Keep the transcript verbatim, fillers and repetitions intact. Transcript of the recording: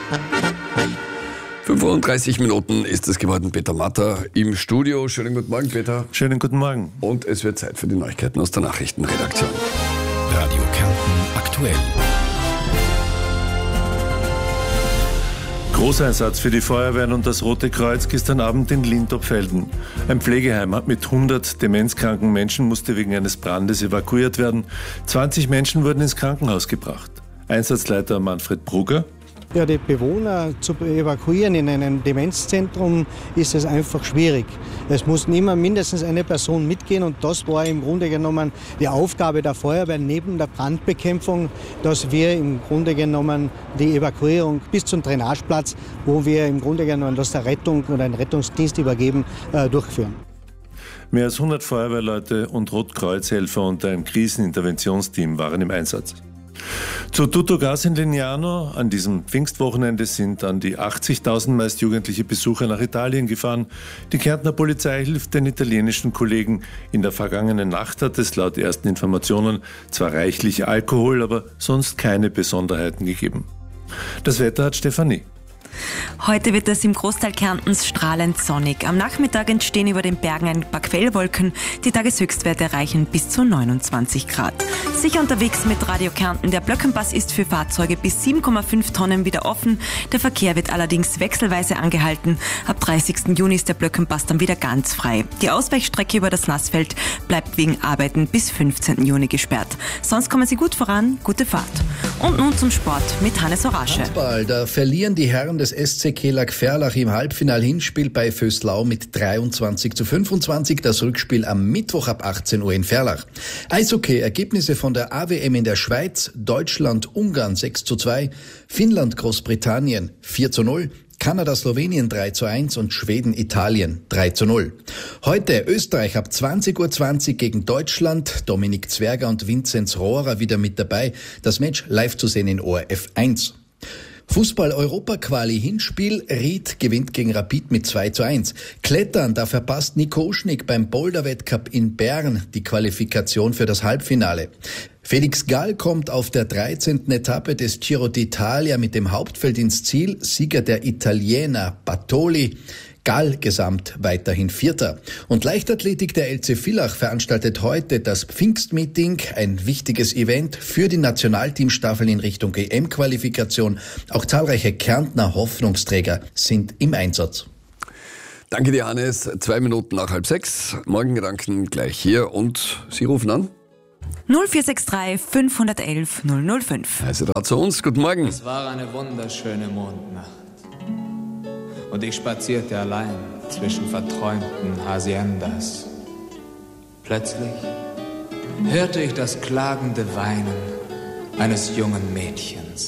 fünfunddreißig Minuten ist es geworden. Peter Matter im Studio. Schönen guten Morgen, Peter. Schönen guten Morgen. Und es wird Zeit für die Neuigkeiten aus der Nachrichtenredaktion. Radio Kärnten aktuell. Großeinsatz für die Feuerwehren und das Rote Kreuz gestern Abend in Lindopfelden. Ein Pflegeheim mit hundert demenzkranken Menschen musste wegen eines Brandes evakuiert werden. zwanzig Menschen wurden ins Krankenhaus gebracht. Einsatzleiter Manfred Brugger. Ja, die Bewohner zu evakuieren in einem Demenzzentrum ist es einfach schwierig. Es muss immer mindestens eine Person mitgehen und das war im Grunde genommen die Aufgabe der Feuerwehr neben der Brandbekämpfung, dass wir im Grunde genommen die Evakuierung bis zum Drainageplatz, wo wir im Grunde genommen das der Rettung oder einen Rettungsdienst übergeben, äh, durchführen. Mehr als hundert Feuerwehrleute und Rotkreuzhelfer und ein Kriseninterventionsteam waren im Einsatz. Zu Tuttogas in Legnano an diesem Pfingstwochenende sind an die achtzigtausend meist jugendliche Besucher nach Italien gefahren. Die Kärntner Polizei hilft den italienischen Kollegen. In der vergangenen Nacht hat es laut ersten Informationen zwar reichlich Alkohol, aber sonst keine Besonderheiten gegeben. Das Wetter hat Stefanie. Heute wird es im Großteil Kärntens strahlend sonnig. Am Nachmittag entstehen über den Bergen ein paar Quellwolken. Die Tageshöchstwerte erreichen bis zu neunundzwanzig Grad. Sicher unterwegs mit Radio Kärnten. Der Blöckenpass ist für Fahrzeuge bis sieben Komma fünf Tonnen wieder offen. Der Verkehr wird allerdings wechselweise angehalten. Ab dreißigsten Juni ist der Blöckenpass dann wieder ganz frei. Die Ausweichstrecke über das Nassfeld bleibt wegen Arbeiten bis fünfzehnten Juni gesperrt. Sonst kommen Sie gut voran. Gute Fahrt. Und nun zum Sport mit Hannes Horasche. Handball, da verlieren die Herren des S C Kelag Ferlach im Halbfinal-Hinspiel bei Vöslau mit dreiundzwanzig zu fünfundzwanzig. Das Rückspiel am Mittwoch ab achtzehn Uhr in Ferlach. Eishockey, Ergebnisse von der A W M in der Schweiz: Deutschland, Ungarn sechs zu zwei, Finnland, Großbritannien vier zu null, Kanada, Slowenien drei zu eins und Schweden, Italien drei zu null. Heute Österreich ab zwanzig Uhr zwanzig gegen Deutschland. Dominik Zwerger und Vinzenz Rohrer wieder mit dabei. Das Match live zu sehen in O R F eins. Fußball-Europa-Quali-Hinspiel. Ried gewinnt gegen Rapid mit zwei zu eins. Klettern, da verpasst Nico Oschnik beim Boulder-Wettcup in Bern die Qualifikation für das Halbfinale. Felix Gall kommt auf der dreizehnten Etappe des Giro d'Italia mit dem Hauptfeld ins Ziel. Sieger der Italiener Bartoli. Gall gesamt weiterhin Vierter. Und Leichtathletik, der L C Villach veranstaltet heute das Pfingstmeeting, ein wichtiges Event für die Nationalteamstaffel in Richtung E M-Qualifikation. Auch zahlreiche Kärntner Hoffnungsträger sind im Einsatz. Danke dir, Hannes. Zwei Minuten nach halb sechs. Morgengedanken gleich hier und Sie rufen an. null vier sechs drei fünf eins eins null null fünf. Also da zu uns. Guten Morgen. Es war eine wunderschöne Mondnacht. Und ich spazierte allein zwischen verträumten Haciendas. Plötzlich hörte ich das klagende Weinen eines jungen Mädchens.